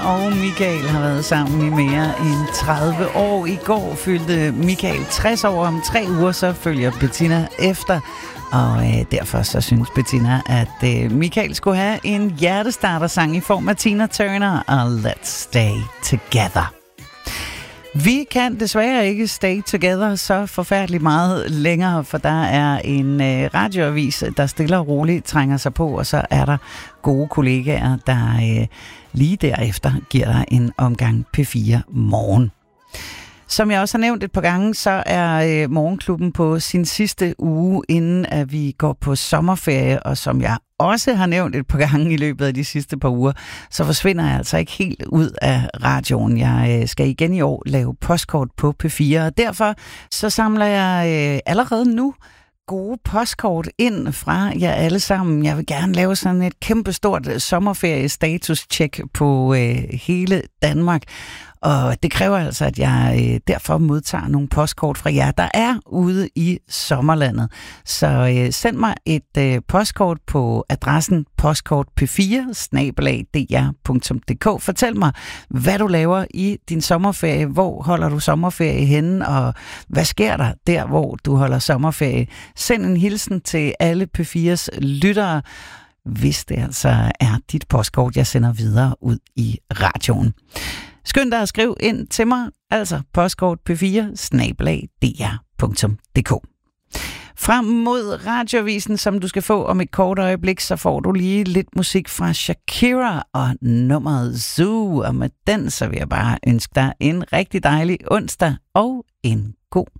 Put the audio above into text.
og Michael har været sammen i mere end 30 år. I går fyldte Michael 60 år. Om 3 uger så følger Bettina efter. Og derfor så synes Bettina, at Michael skulle have en hjertestartersang i form af Tina Turner og Let's Stay Together. Vi kan desværre ikke stay together så forfærdeligt meget længere, for der er en radioavis, der stille og roligt trænger sig på, og så er der gode kollegaer, der lige derefter giver dig en omgang P4 Morgen. Som jeg også har nævnt et par gange, så er Morgenklubben på sin sidste uge, inden at vi går på sommerferie, og som jeg også har nævnt et par gange i løbet af de sidste par uger, så forsvinder jeg altså ikke helt ud af radioen. Jeg skal igen i år lave postkort på P4, og derfor så samler jeg allerede nu gode postkort ind fra jer alle sammen. Jeg vil gerne lave sådan et kæmpestort sommerferie-status-check på hele Danmark. Og det kræver altså, at jeg derfor modtager nogle postkort fra jer, der er ude i sommerlandet. Så send mig et postkort på adressen postkort.p4@dr.dk. Fortæl mig, hvad du laver i din sommerferie. Hvor holder du sommerferie henne, og hvad sker der der, hvor du holder sommerferie? Send en hilsen til alle P4's lyttere, hvis det altså er dit postkort, jeg sender videre ud i radioen. Skynd dig at skrive ind til mig, altså postkort p4@dr.dk. Frem mod radioavisen, som du skal få om et kort øjeblik, så får du lige lidt musik fra Shakira og nummeret Zoo. Og med den, så vil jeg bare ønske dig en rigtig dejlig onsdag og en god